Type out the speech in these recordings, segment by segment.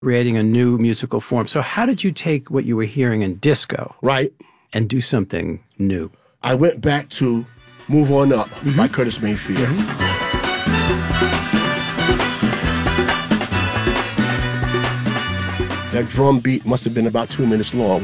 creating a new musical form. So how did you take what you were hearing in disco Right. and do something new? I went back to Move On Up by Curtis Mayfield. That drum beat must have been about 2 minutes long.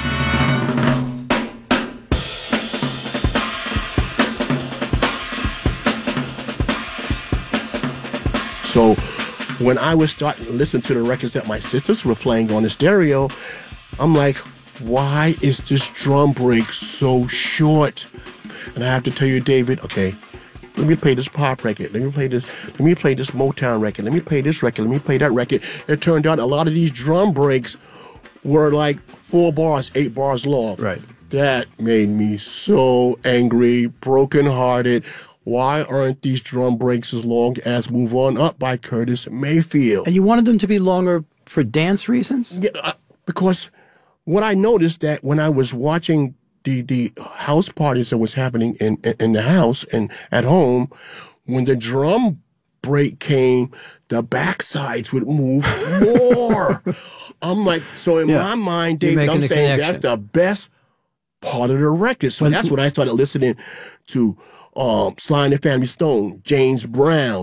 So when I was starting to listen to the records that my sisters were playing on the stereo, I'm like, why is this drum break so short? And I have to tell you, David, okay, let me play this pop record. Let me play this Motown record. Let me play this record. Let me play that record. It turned out a lot of these drum breaks were like 4 bars, 8 bars long. Right. That made me so angry, brokenhearted. Why aren't these drum breaks as long as Move On Up by Curtis Mayfield? And you wanted them to be longer for dance reasons? Yeah, because what I noticed that when I was watching the house parties that was happening in the house and at home, when the drum break came, the backsides would move more. I'm like, so in my mind, David, I'm saying that's the best part of the record. So that's when I started listening to Sly and the Family Stone, James Brown,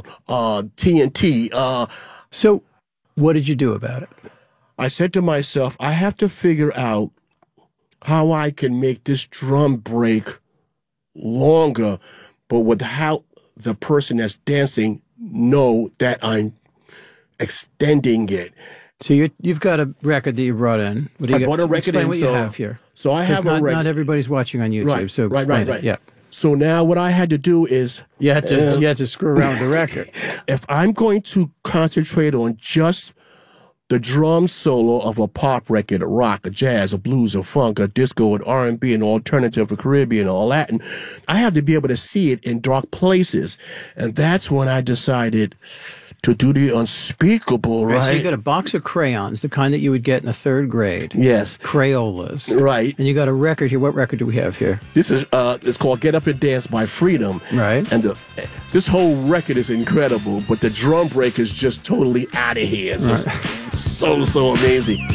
TNT. So what did you do about it? I said to myself, I have to figure out how I can make this drum break longer, but without the person that's dancing know that I'm extending it. So you've got a record that you brought in. What do you I brought a record explain in. What you have here. So I have a record. Not everybody's watching on YouTube. Right, so right. Yeah. So now what I had to do is you had to screw around with the record. If I'm going to concentrate on just the drum solo of a pop record, a rock, a jazz, a blues, a funk, a disco, an R&B, an alternative, a Caribbean, or Latin, I have to be able to see it in dark places. And that's when I decided to do the unspeakable, right? So you got a box of crayons, the kind that you would get in the 3rd grade. Yes. Crayolas. Right. And you got a record here. What record do we have here? This is it's called Get Up and Dance by Freedom. Right. And this whole record is incredible, but the drum break is just totally out of here. It's just so amazing.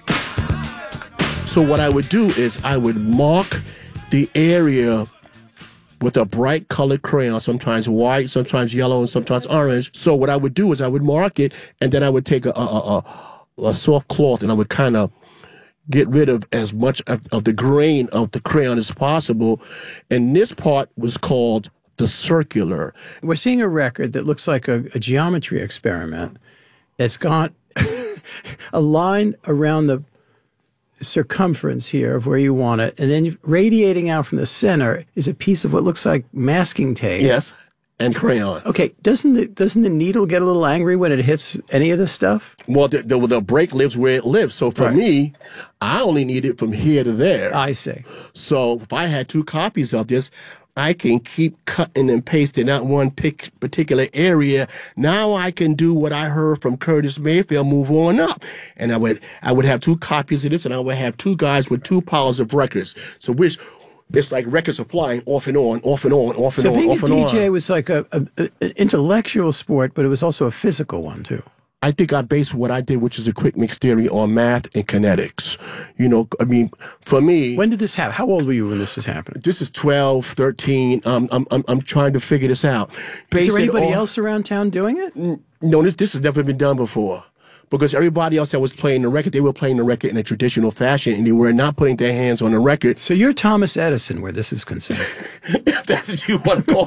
So what I would do is I would mark the area with a bright colored crayon, sometimes white, sometimes yellow, and sometimes orange. So what I would do is I would mark it, and then I would take a soft cloth, and I would kind of get rid of as much of the grain of the crayon as possible. And this part was called the circular. We're seeing a record that looks like a geometry experiment. It's got a line around the circumference here of where you want it, and then radiating out from the center is a piece of what looks like masking tape. Yes, and crayon. Okay, doesn't the needle get a little angry when it hits any of this stuff? Well, the break lives where it lives. So for me, I only need it from here to there. I see. So if I had 2 copies of this, I can keep cutting and pasting out one particular area. Now I can do what I heard from Curtis Mayfield, Move On Up. And I would have 2 copies of this, and I would have 2 guys with 2 piles of records. So it's like records are flying off and on, off and on, off and on, off and on. So being a DJ was like an intellectual sport, but it was also a physical one too. I think I based what I did, which is a quick mix theory, on math and kinetics. You know, I mean, for me... When did this happen? How old were you when this was happening? This is 12, 13. I'm trying to figure this out. Is there anybody else around town doing it? No, this has never been done before. Because everybody else that was playing the record, they were playing the record in a traditional fashion, and they were not putting their hands on the record. So you're Thomas Edison where this is concerned. If that's what you want to call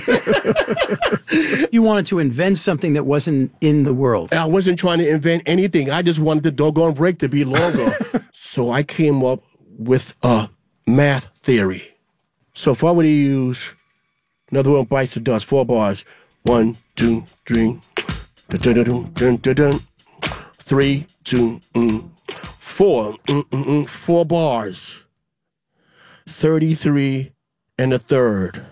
me. You wanted to invent something that wasn't in the world. I wasn't trying to invent anything. I just wanted the doggone break to be longer. So I came up with a math theory. So if I were to use another one bites the dust, 4 bars. 1, 2, 3. Dun, dun, dun, dun, dun, dun. 3, 2, 4. 4 bars. 33 and a third.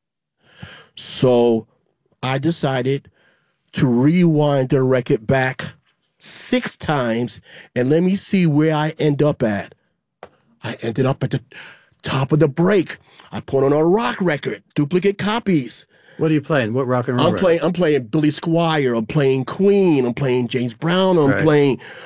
So I decided to rewind the record back 6 times and let me see where I end up at. I ended up at the top of the break. I put on a rock record, duplicate copies. What are you playing? What rock and roll? I'm playing Billy Squier. I'm playing Queen. I'm playing James Brown. I'm Right. playing